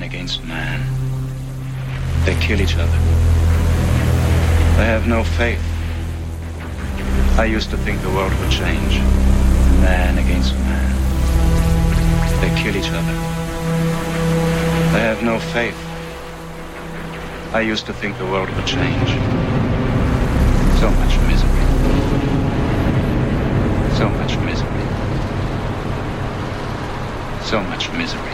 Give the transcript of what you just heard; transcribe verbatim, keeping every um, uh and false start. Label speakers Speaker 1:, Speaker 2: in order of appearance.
Speaker 1: against man. They kill each other. They have no faith. I used to think the world would change. Man against man. They kill each other. They have no faith. I used to think the world would change. So much misery. So much misery. So much misery.